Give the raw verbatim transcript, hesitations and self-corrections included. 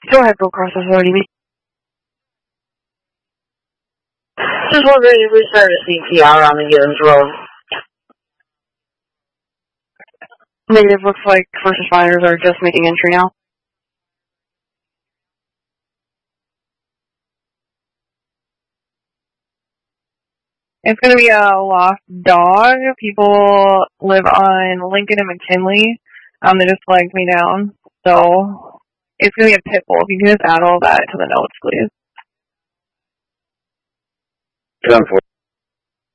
Go ahead, go across the road, you mean? Just wondering if we started C P R on the Givens Road. Negative, looks like first responders are just making entry now. It's going to be a lost dog. People live on Lincoln and McKinley. Um, they just flagged me down. So it's going to be a pit bull. If you can just add all that to the notes, please. ten four.